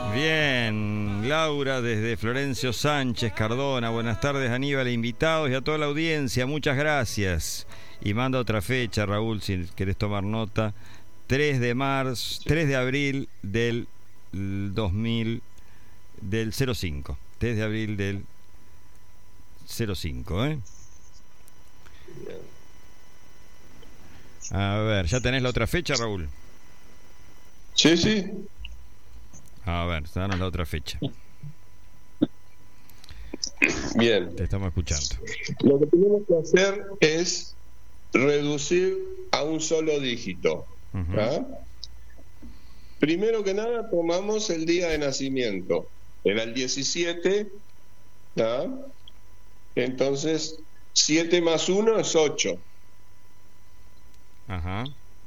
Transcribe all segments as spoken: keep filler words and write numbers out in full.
Bien, Laura desde Florencio Sánchez Cardona. Buenas tardes, Aníbal, invitados y a toda la audiencia. Muchas gracias. Y manda otra fecha, Raúl, si querés tomar nota. tres de marzo, tres de abril del dos mil, del cero cinco. tres de abril del cero cinco, ¿eh? A ver, ¿ya tenés la otra fecha, Raúl? Sí, sí. A ver, danos la otra fecha. Bien. Te estamos escuchando. Lo que tenemos que hacer es reducir a un solo dígito. Uh-huh. ¿Ah? Primero que nada, tomamos el día de nacimiento. Era el diecisiete. ¿Ah? Entonces, siete más uno es ocho. Ajá.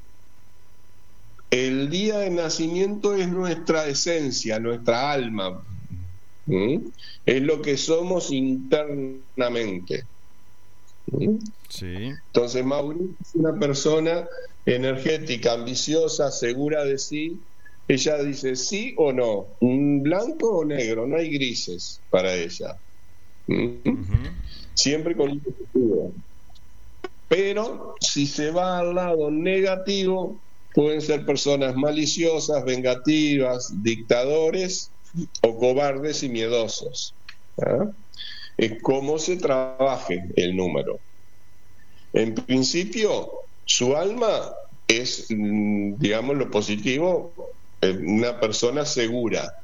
El día de nacimiento es nuestra esencia, nuestra alma. ¿Mm? Es lo que somos internamente. ¿Mm? Sí. Entonces, Mauricio es una persona energética, ambiciosa, segura de sí. Ella dice sí o no, blanco o negro, no hay grises para ella. ¿Mm? Uh-huh. Siempre con un positivo. Pero si se va al lado negativo, pueden ser personas maliciosas, vengativas, dictadores o cobardes y miedosos. ¿Ah? Es cómo se trabaje el número. En principio, su alma es, digamos, lo positivo, una persona segura.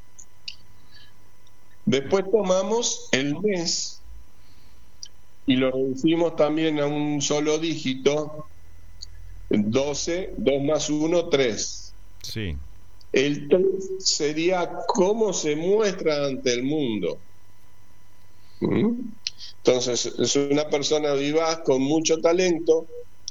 Después tomamos el mes y lo reducimos también a un solo dígito. doce, dos más uno, tres. Sí. El tres sería cómo se muestra ante el mundo. ¿Mm? Entonces, es una persona vivaz con mucho talento,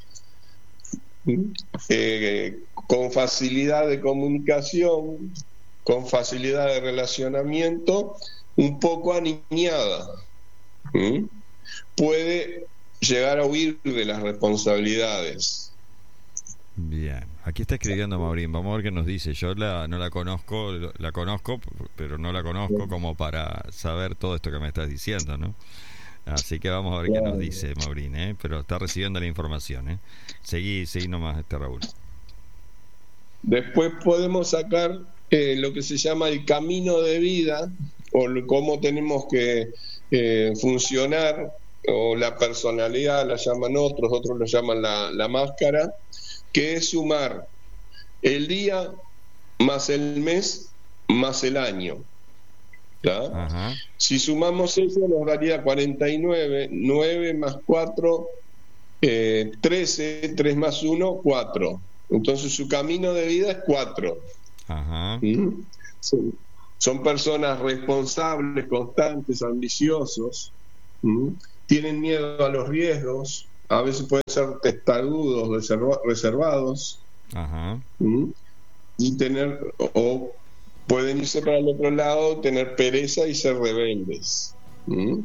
eh, con facilidad de comunicación, con facilidad de relacionamiento, un poco aniñada. ¿Mm? Puede llegar a huir de las responsabilidades. Bien, aquí está escribiendo Maurín, vamos a ver qué nos dice. Yo la, no la conozco, la conozco, pero no la conozco como para saber todo esto que me estás diciendo, ¿no? Así que vamos a ver qué nos dice Maurín, ¿eh? Pero está recibiendo la información, ¿eh? Seguí, seguí nomás, este Raúl. Después podemos sacar eh, lo que se llama el camino de vida, o cómo tenemos que eh, funcionar, o la personalidad, la llaman otros, otros lo llaman la, la máscara, que es sumar el día más el mes más el año. Ajá. Si sumamos eso nos daría cuarenta y nueve, nueve más cuatro, eh, trece, tres más uno, cuatro. Entonces su camino de vida es cuatro. Ajá. ¿Mm? Sí. Son personas responsables, constantes, ambiciosos. ¿Mm? Tienen miedo a los riesgos. A veces pueden ser testarudos, reserva, reservados. Ajá. ¿Mm? Y tener, o pueden irse para el otro lado, tener pereza y ser rebeldes. ¿Mm?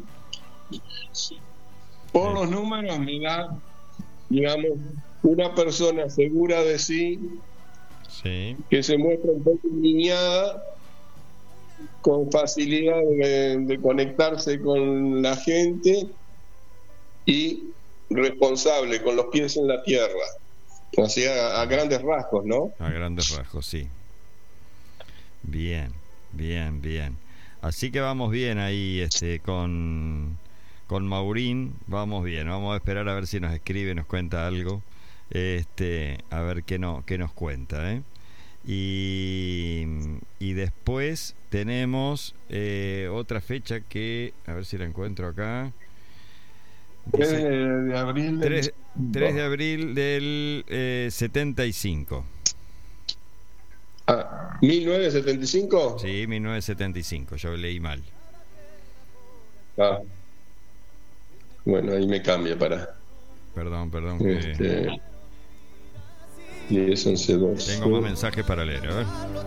Por los números me da, digamos, una persona segura de sí, sí, que se muestra un poco niñada, con facilidad de, de conectarse con la gente y responsable, con los pies en la tierra. Así a, a grandes rasgos, ¿no? A grandes rasgos, sí. Bien, bien, bien. Así que vamos bien ahí, este, con, con Maurín, vamos bien. Vamos a esperar a ver si nos escribe, nos cuenta algo, este, a ver qué no, qué nos cuenta, ¿eh? Y, y después tenemos eh, otra fecha que, a ver si la encuentro acá. Dice, tres de abril del, tres, tres de abril del eh, setenta y cinco. Ah, ¿mil novecientos setenta y cinco? Sí, mil novecientos setenta y cinco, yo leí mal. Ah. Bueno, ahí me cambia para... Perdón, perdón. Que... Este... diez, once, doce. Tengo más mensajes para leer, a ver.